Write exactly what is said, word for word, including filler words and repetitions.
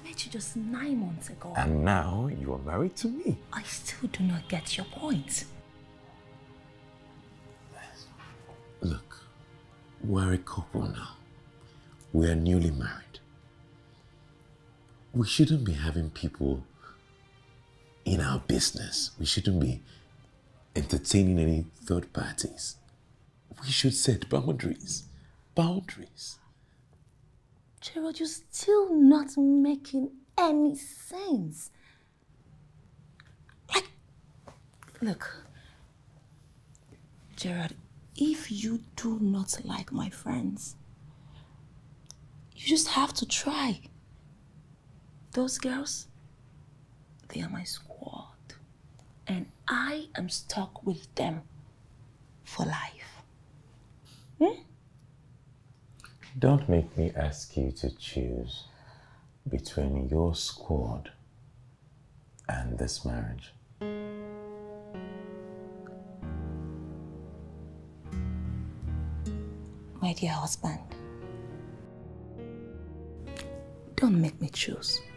met you just nine months ago. And now you are married to me. I still do not get your point. Look, we're a couple now. We are newly married. We shouldn't be having people in our business. We shouldn't be entertaining any third parties. We should set boundaries. Boundaries. Gerald, you're still not making any sense. Like, look, Gerald, if you do not like my friends, you just have to try. Those girls, they are my squad. And I am stuck with them for life. Hmm? Don't make me ask you to choose between your squad and this marriage. My dear husband, don't make me choose.